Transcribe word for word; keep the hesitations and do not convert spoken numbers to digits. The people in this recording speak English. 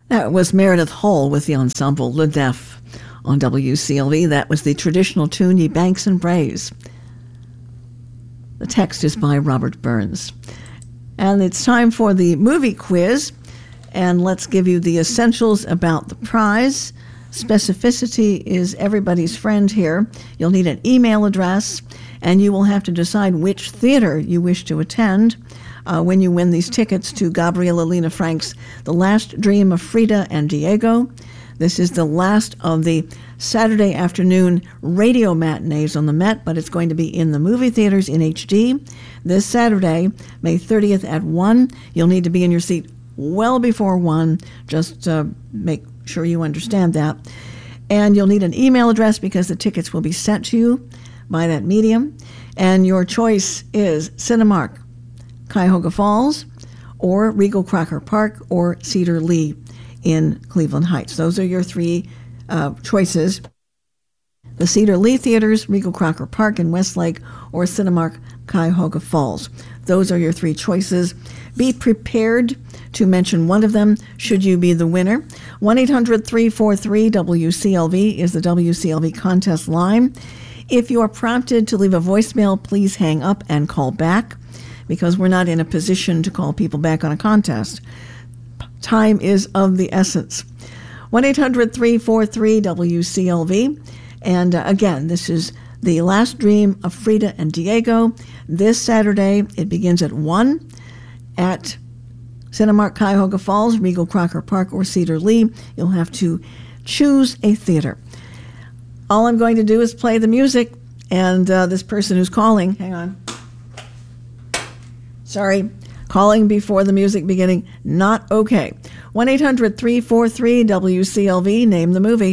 That was Meredith Hall with the ensemble Le Def on W C L V. That was the traditional tune, Ye Banks and Braes. The text is by Robert Burns. And it's time for the movie quiz. And let's give you the essentials about the prize. Specificity is everybody's friend here. You'll need an email address, and you will have to decide which theater you wish to attend uh, when you win these tickets to Gabriela Lena Frank's The Last Dream of Frida and Diego. This is the last of the Saturday afternoon radio matinees on the Met, but it's going to be in the movie theaters in H D. This Saturday, May thirtieth at one. You'll need to be in your seat well before one. Just uh, make sure you understand that. And you'll need an email address because the tickets will be sent to you by that medium. And your choice is Cinemark, Cuyahoga Falls, or Regal Crocker Park, or Cedar Lee in Cleveland Heights. Those are your three uh, choices. The Cedar Lee Theaters, Regal Crocker Park in Westlake, or Cinemark, Cuyahoga Falls. Those are your three choices. Be prepared to mention one of them should you be the winner. one eight hundred three four three W C L V is the W C L V contest line. If you are prompted to leave a voicemail, please hang up and call back, because we're not in a position to call people back on a contest. Time is of the essence. one eight hundred three four three W C L V. And uh, again, this is The Last Dream of Frida and Diego. This Saturday, it begins at one at Cinemark, Cuyahoga Falls, Regal Crocker Park, or Cedar Lee. You'll have to choose a theater. All I'm going to do is play the music, and uh, this person who's calling, hang on. Sorry, calling before the music beginning, not okay. one eight hundred three four three W C L V, name the movie.